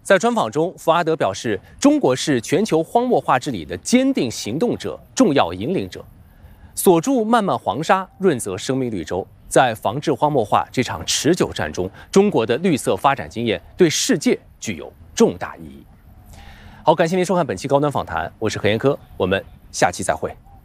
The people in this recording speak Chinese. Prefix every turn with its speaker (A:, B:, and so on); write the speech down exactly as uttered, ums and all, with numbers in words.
A: 在专访中，福阿德表示，中国是全球荒漠化治理的坚定行动者、重要引领者，锁住漫漫黄沙，润泽生命绿洲。在防治荒漠化这场持久战中，中国的绿色发展经验对世界具有重大意义。好，感谢您收看本期高端访谈，我是何彦科，我们下期再会。